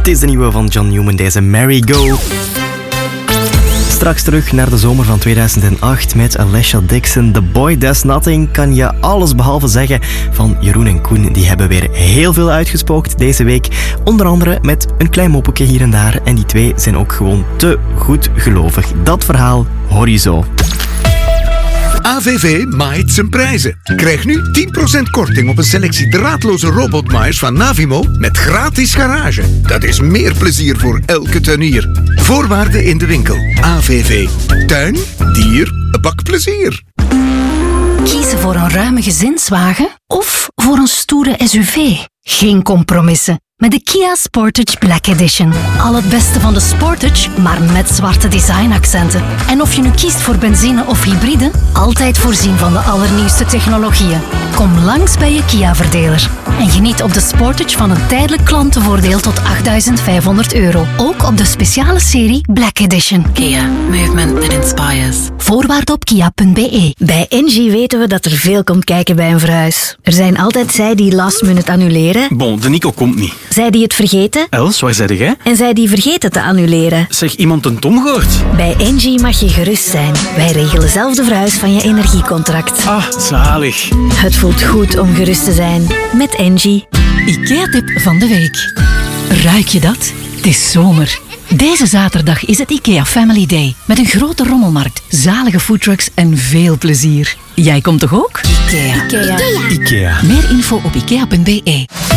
Het is de nieuwe van John Newman, deze Mary Go. Straks terug naar de zomer van 2008 met Alessia Dixon. The Boy Does Nothing kan je alles behalve zeggen van Jeroen en Koen. Die hebben weer heel veel uitgespookt deze week. Onder andere met een klein moppetje hier en daar. En die twee zijn ook gewoon te goed gelovig. Dat verhaal hoor je zo. AVV maait zijn prijzen. Krijg nu 10% korting op een selectie draadloze robotmaaiers van Navimo met gratis garage. Dat is meer plezier voor elke tuinier. Voorwaarden in de winkel. AVV. Tuin, dier, bakplezier. Kiezen voor een ruime gezinswagen of voor een stoere SUV? Geen compromissen. Met de Kia Sportage Black Edition. Al het beste van de Sportage, maar met zwarte designaccenten. En of je nu kiest voor benzine of hybride, altijd voorzien van de allernieuwste technologieën. Kom langs bij je Kia-verdeler. En geniet op de Sportage van een tijdelijk klantenvoordeel tot €8.500. Ook op de speciale serie Black Edition. Kia. Movement that inspires. Voorwaarden op kia.be. Bij Engie weten we dat er veel komt kijken bij een verhuis. Er zijn altijd zij die last minute annuleren. Bon, de Nico komt niet. Zij die het vergeten. Els, waar zei jij? En zij die vergeten te annuleren. Zeg, iemand een Tom gehoord? Bij Engie mag je gerust zijn. Wij regelen zelf de verhuis van je energiecontract. Ah, zalig. Het voelt goed om gerust te zijn. Met Engie. IKEA-tip van de week. Ruik je dat? Het is zomer. Deze zaterdag is het IKEA Family Day. Met een grote rommelmarkt, zalige foodtrucks en veel plezier. Jij komt toch ook? IKEA. IKEA. Meer info op ikea.be.